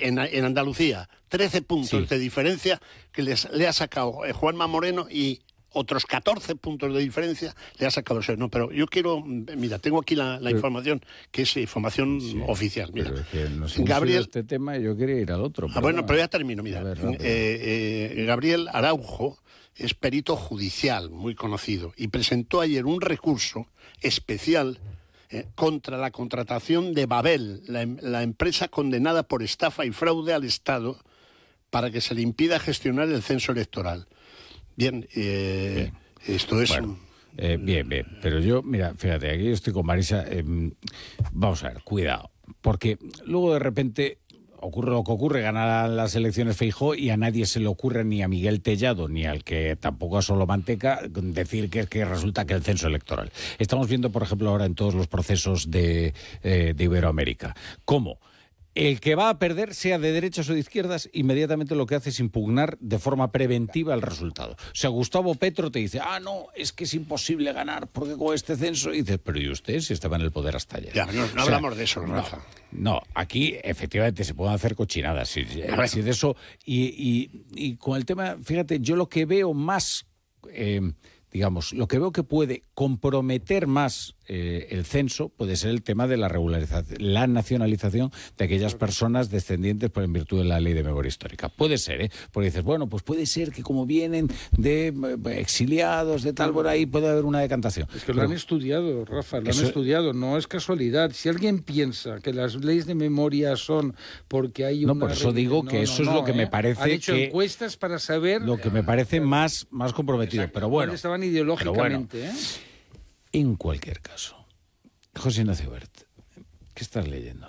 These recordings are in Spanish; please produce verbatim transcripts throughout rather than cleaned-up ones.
en, en Andalucía, trece puntos Sí. de diferencia que les, le ha sacado eh, Juanma Moreno y otros catorce puntos de diferencia le ha sacado el no, pero yo quiero, mira, tengo aquí la, la pero, información, que es información sí, oficial. Mira, pero es que nos hemos Gabriel, ido a este tema y yo quería ir al otro. Ah, bueno, pero ya termino, mira. Ver, eh, eh, Gabriel Araujo es perito judicial, muy conocido, y presentó ayer un recurso especial eh, contra la contratación de Babel, la, la empresa condenada por estafa y fraude al Estado, para que se le impida gestionar el censo electoral. Bien, eh, bien. esto es... Bueno, un... eh, bien, bien, pero yo, mira, fíjate, aquí yo estoy con Marisa, eh, vamos a ver, cuidado, porque luego de repente ocurre lo que ocurre, ganarán las elecciones Feijóo y a nadie se le ocurre, ni a Miguel Tellado, ni al que tampoco a Solomanteca, decir que, que resulta que el censo electoral. Estamos viendo, por ejemplo, ahora en todos los procesos de, eh, de Iberoamérica, cómo el que va a perder, sea de derechas o de izquierdas, inmediatamente lo que hace es impugnar de forma preventiva el resultado. O sea, Gustavo Petro te dice, ah, no, es que es imposible ganar porque con este censo, y dices, pero ¿y usted si estaba en el poder hasta ayer? Ya, no, no o sea, hablamos de eso, Rafa. No, no, aquí efectivamente se pueden hacer cochinadas, sí, sí, de eso. Y, y, y con el tema, fíjate, yo lo que veo más... Eh, digamos, lo que veo que puede comprometer más eh, el censo puede ser el tema de la regularización, la nacionalización de aquellas personas descendientes por en virtud de la ley de memoria histórica. Puede ser, ¿eh? Porque dices, bueno, pues puede ser que como vienen de eh, exiliados, de tal por ahí, puede haber una decantación. Es que lo Pero, han estudiado, Rafa, lo eso, han estudiado, no es casualidad. Si alguien piensa que las leyes de memoria son porque hay una... No, por eso digo que no, eso no, es lo que eh. me parece Han hecho que... encuestas para saber... Lo que me parece eh, más, más comprometido, pero bueno... Estaban ideológicamente, bueno, ¿eh? En cualquier caso, José Ignacio Bert, ¿qué estás leyendo?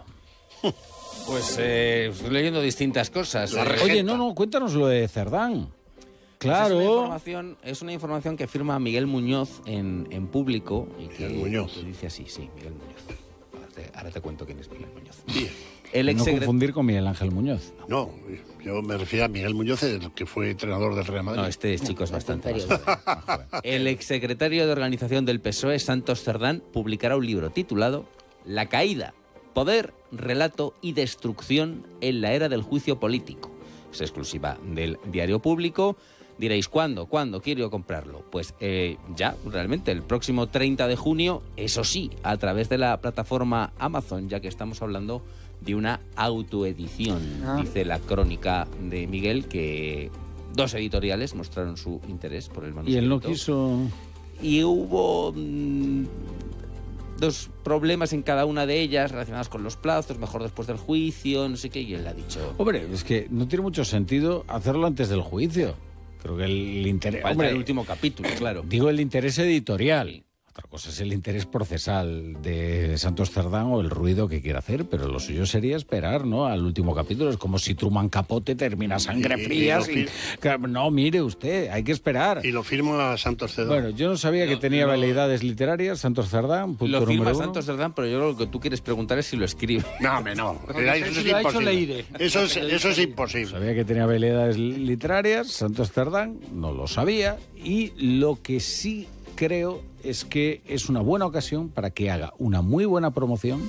Pues eh, estoy leyendo distintas cosas. Oye, no, no, cuéntanos lo de Cerdán. Claro. Es una información, es una información que firma Miguel Muñoz en, en público. Y que, Miguel Muñoz. Que dice así, sí, Miguel Muñoz. Ahora te, ahora te cuento quién es Miguel Muñoz. Bien. El ex no confundir con Miguel Ángel Muñoz. No, yo me refiero a Miguel Muñoz, el que fue entrenador del Real Madrid. No, este chico no, es bastante más joven. El exsecretario de Organización del P S O E, Santos Cerdán, publicará un libro titulado La caída, poder, relato y destrucción en la era del juicio político. Es exclusiva del Diario Público. Diréis, ¿cuándo? ¿Cuándo quiero comprarlo? Pues eh, ya, realmente, el próximo treinta de junio, eso sí, a través de la plataforma Amazon, ya que estamos hablando de una autoedición, ah. dice la crónica de Miguel, que dos editoriales mostraron su interés por el manuscrito. ¿Y él no quiso...? Y hubo mmm, dos problemas en cada una de ellas relacionados con los plazos, mejor después del juicio, no sé qué, y él ha dicho... Hombre, es que no tiene mucho sentido hacerlo antes del juicio. Creo que el interés... Hombre, el último capítulo, claro. Digo el interés editorial. Sí. Otra cosa es el interés procesal de Santos Cerdán o el ruido que quiera hacer, pero lo suyo sería esperar, ¿no? Al último capítulo. Es como si Truman Capote termina Sangre Fría. Y, no, mire usted, hay que esperar. Y lo firma Santos Cerdán. Bueno, yo no sabía que tenía lo, veleidades literarias, Santos Cerdán, punto Lo firma número Santos Cerdán, pero yo lo que tú quieres preguntar es si lo escribe. No, me no. no, no eso, es imposible. Eso, es, eso es imposible. Sabía que tenía veleidades literarias, Santos Cerdán, no lo sabía, y lo que sí creo es que es una buena ocasión para que haga una muy buena promoción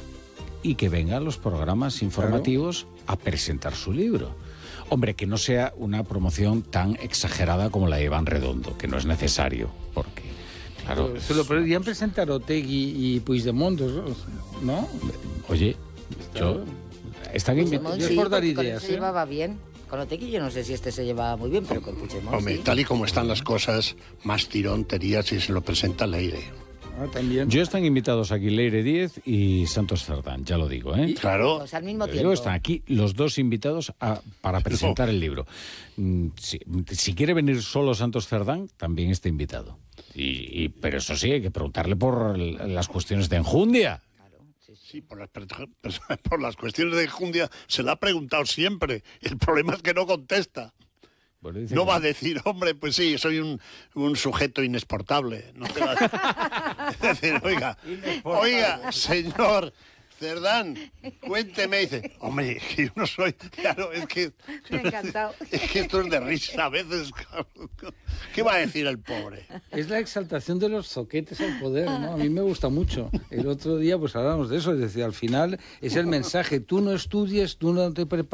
y que venga a los programas informativos claro. a presentar su libro. Hombre, que no sea una promoción tan exagerada como la de Iván Redondo, que no es necesario, porque, claro... Pero, se lo podrían presentar Otegi y Puigdemont, ¿no? Oye, yo... Están invitados. Yo Sí, por dar con ideas, se ¿eh? llevaba bien. Con Otegi yo no sé si este se llevaba muy bien, pero con Puigdemont Hombre, sí. Tal y como están las cosas, más tirón tenía si se lo presenta Leire. Ah, también. Yo están invitados aquí Leire Díez y Santos Cerdán, ya lo digo, ¿eh? Claro. Pues al mismo Pero tiempo. digo, están aquí los dos invitados a, para presentar no. el libro. Si, si quiere venir solo Santos Cerdán, también está invitado. Y, y, pero eso sí, hay que preguntarle por las cuestiones de enjundia. Sí, por las, por las cuestiones de enjundia se le ha preguntado siempre. El problema es que no contesta. Bueno, no que... va a decir, hombre, pues sí, soy un, un sujeto inexportable. No te va a... es decir, oiga, oiga, señor Cerdán, cuénteme. Y dice, hombre, que yo no soy... Claro, es que... Me ha encantado. Es que esto es de risa a veces. ¿Qué va a decir el pobre? Es la exaltación de los zoquetes al poder, ¿no? A mí me gusta mucho. El otro día, pues hablamos de eso, es decir, al final es el mensaje, tú no estudies, tú no te prepares.